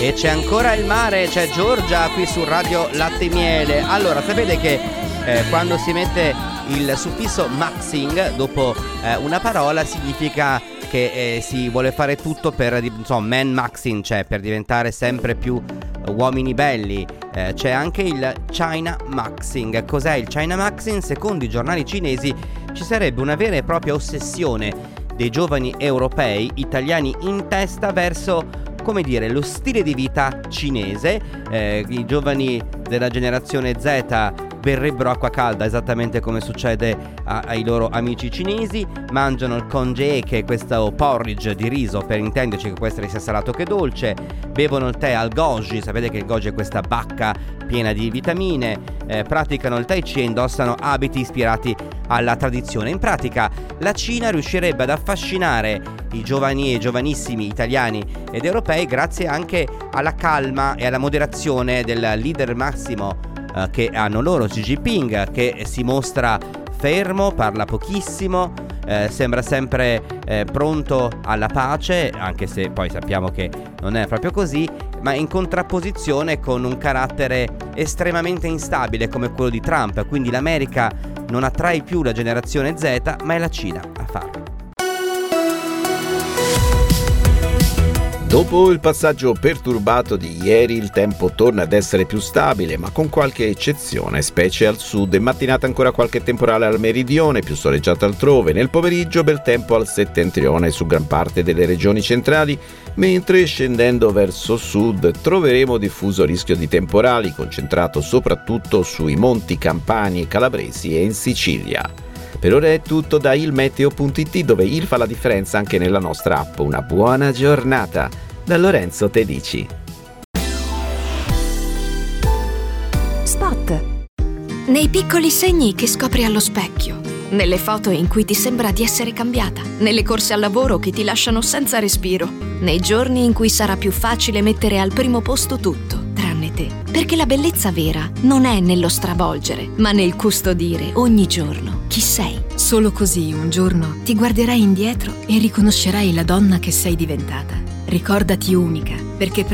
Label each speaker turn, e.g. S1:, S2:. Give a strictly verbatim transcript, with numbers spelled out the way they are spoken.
S1: E c'è ancora il mare, c'è Giorgia qui su Radio Latte e Miele. Allora, sapete che eh, quando si mette il suffisso maxing dopo eh, una parola significa che eh, si vuole fare tutto per, insomma, man maxing, cioè per diventare sempre più uomini belli. Eh, c'è anche il China maxing. Cos'è il China maxing? Secondo i giornali cinesi ci sarebbe una vera e propria ossessione dei giovani europei, italiani in testa, verso, come dire, lo stile di vita cinese. Eh, i giovani della generazione Z berrebbero acqua calda, esattamente come succede a, ai loro amici cinesi. Mangiano il congee, che è questo porridge di riso, per intenderci, che può essere sia salato che dolce. Bevono il tè al goji, sapete che il goji è questa bacca piena di vitamine. Eh, praticano il tai chi e indossano abiti ispirati alla tradizione. In pratica la Cina riuscirebbe ad affascinare i giovani e giovanissimi italiani ed europei grazie anche alla calma e alla moderazione del leader massimo eh, che hanno loro, Xi Jinping, che si mostra fermo, parla pochissimo, eh, sembra sempre eh, pronto alla pace, anche se poi sappiamo che non è proprio così, ma in contrapposizione con un carattere estremamente instabile come quello di Trump. Quindi l'America non attrae più la generazione Z, ma è la Cina a farlo.
S2: Dopo il passaggio perturbato di ieri, il tempo torna ad essere più stabile, ma con qualche eccezione, specie al sud. In mattinata ancora qualche temporale al meridione, più soleggiato altrove. Nel pomeriggio bel tempo al settentrione su gran parte delle regioni centrali, mentre scendendo verso sud troveremo diffuso rischio di temporali, concentrato soprattutto sui monti campani e calabresi e in Sicilia. Per ora è tutto da ilmeteo punto it, dove il fa la differenza anche nella nostra app. Una buona giornata da Lorenzo Tedici.
S3: Spot. Nei piccoli segni che scopri allo specchio, nelle foto in cui ti sembra di essere cambiata, nelle corse al lavoro che ti lasciano senza respiro, nei giorni in cui sarà più facile mettere al primo posto tutto, tranne te. Perché la bellezza vera non è nello stravolgere, ma nel custodire ogni giorno chi sei.
S4: Solo così un giorno ti guarderai indietro e riconoscerai la donna che sei diventata. Ricordati unica, perché